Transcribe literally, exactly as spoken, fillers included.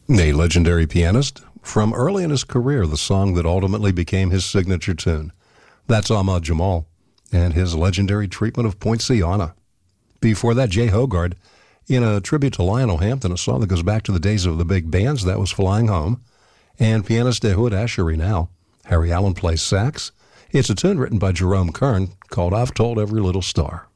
A legendary pianist, from early in his career, the song that ultimately became his signature tune. That's Ahmad Jamal and his legendary treatment of Poinciana. Before that, Jay Hogarth, in a tribute to Lionel Hampton, a song that goes back to the days of the big bands, that was Flying Home. And pianist Ehud Asheri now. Harry Allen plays sax. It's a tune written by Jerome Kern called I've Told Every Little Star.